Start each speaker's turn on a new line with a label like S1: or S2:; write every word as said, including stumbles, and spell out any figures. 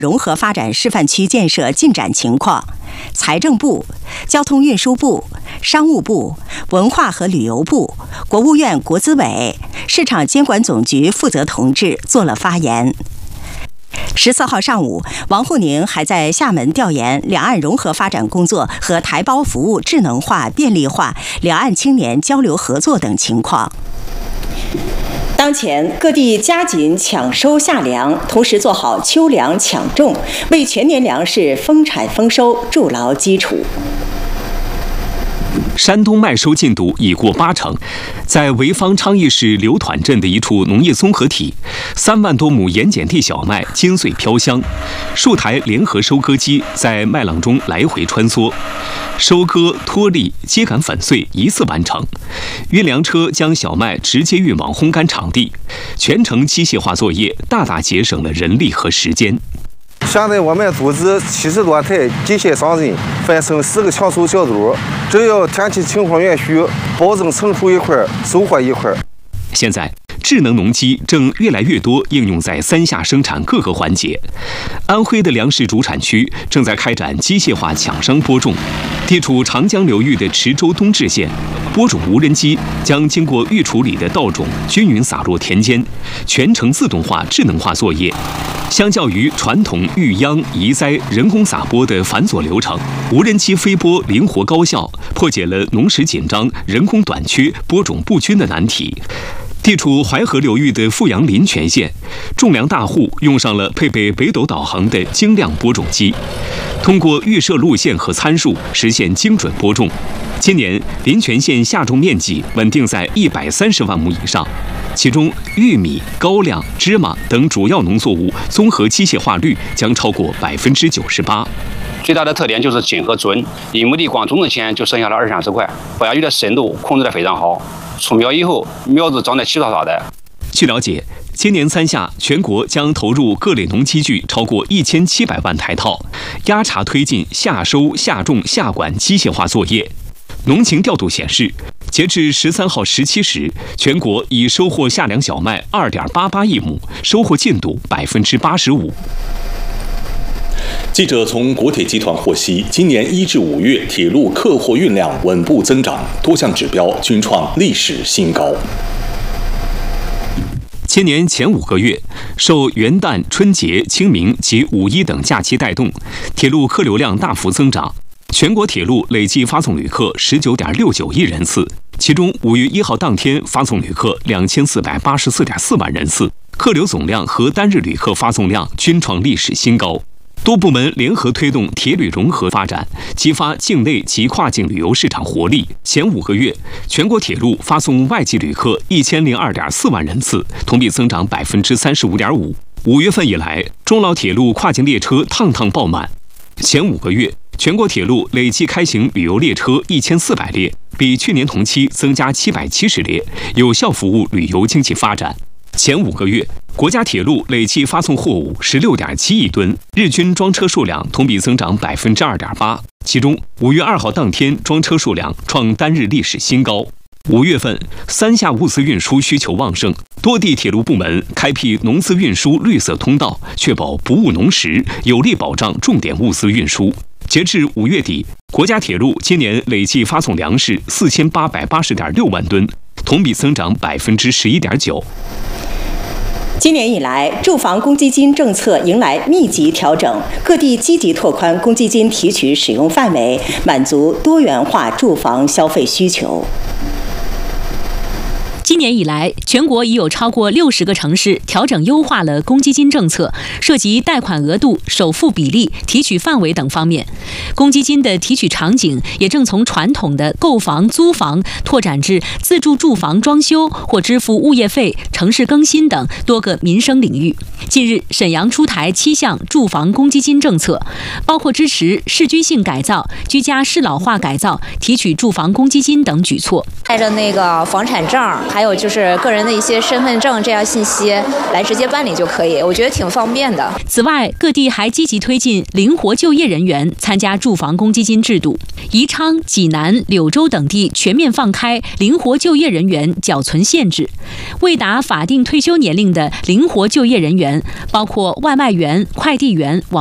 S1: 融合发展示范区建设进展情况，财政部、交通运输部、商务部、文化和旅游部、国务院国资委、市场监管总局负责同志做了发言。十四号上午，王沪宁还在厦门调研两岸融合发展工作和台胞服务智能化、便利化、两岸青年交流合作等情况。当前各地加紧抢收夏粮，同时做好秋粮抢种，为全年粮食丰产丰收筑牢基础。
S2: 山东麦收进度已过八成，在潍坊昌邑市刘团镇的一处农业综合体，三万多亩盐碱地小麦金穗飘香，数台联合收割机在麦浪中来回穿梭，收割、脱粒、秸秆粉碎一次完成。运粮车将小麦直接运往烘干场地，全程机械化作业，大大节省了人力和时间。
S3: 现在我们组织七十多台机械商人，分成四个抢收小组，只要天气情况允许，保证成熟一块，收获一块。
S2: 现在，智能农机正越来越多应用在三下生产各个环节。安徽的粮食主产区正在开展机械化抢生播种。地处长江流域的池州东至县，播种无人机将经过预处理的稻种均匀撒落田间，全程自动化、智能化作业。相较于传统育秧、移栽、人工撒播的繁琐流程，无人机飞播灵活高效，破解了农时紧张、人工短缺、播种不均的难题。地处淮河流域的富阳临泉县，种粮大户用上了配备北斗导航的精亮播种机，通过预设路线和参数实现精准播种。今年临泉县夏种面积稳定在一百三十万亩以上，其中玉米、高粱、芝麻等主要农作物综合机械化率将超过百分之九十八。
S4: 最大的特点就是紧和准，一亩地光种的钱就剩下了二三十块，保压雨的深度控制得非常好。出苗以后，苗子长得齐刷刷的。
S2: 据了解，今年三夏全国将投入各类农机具超过一千七百万台套，压茬推进夏收、夏种、夏管机械化作业。农情调度显示，截至十三号十七时，全国已收获夏粮小麦二点八八亿亩，收获进度百分之八十五。
S5: 记者从国铁集团获悉，今年一至五月铁路客货运量稳步增长，多项指标均创历史新高。
S2: 今年前五个月，受元旦、春节、清明及五一等假期带动，铁路客流量大幅增长。全国铁路累计发送旅客十九点六九亿人次，其中五月一号当天发送旅客两千四百八十四点四万人次，客流总量和单日旅客发送量均创历史新高。多部门联合推动铁旅融合发展，激发境内及跨境旅游市场活力。前五个月，全国铁路发送外籍旅客一千零二点四万人次，同比增长百分之三十五点五。五月份以来，中老铁路跨境列车趟趟爆满。前五个月，全国铁路累计开行旅游列车一千四百列，比去年同期增加七百七十列，有效服务旅游经济发展。前五个月，国家铁路累计发送货物十六点七亿吨，日均装车数量同比增长百分之二点八。其中，五月二号当天装车数量创单日历史新高。五月份，三夏物资运输需求旺盛，多地铁路部门开辟农资运输绿色通道，确保不误农时，有力保障重点物资运输。截至五月底，国家铁路今年累计发送粮食四千八百八十点六万吨，同比增长百分之十一点九。
S1: 今年以来，住房公积金政策迎来密集调整，各地积极拓宽公积金提取使用范围，满足多元化住房消费需求。
S6: 今年以来，全国已有超过六十个城市调整优化了公积金政策，涉及贷款额度、首付比例、提取范围等方面。公积金的提取场景也正从传统的购房、租房拓展至自住住房装修或支付物业费、城市更新等多个民生领域。近日，沈阳出台七项住房公积金政策，包括支持市居性改造、居家适老化改造、提取住房公积金等举措。
S7: 带着那个房产证，还还有就是个人的一些身份证这样信息来直接办理就可以，我觉得挺方便的。
S6: 此外，各地还积极推进灵活就业人员参加住房公积金制度，宜昌、济南、柳州等地全面放开灵活就业人员缴存限制。未达法定退休年龄的灵活就业人员，包括外卖员、快递员、网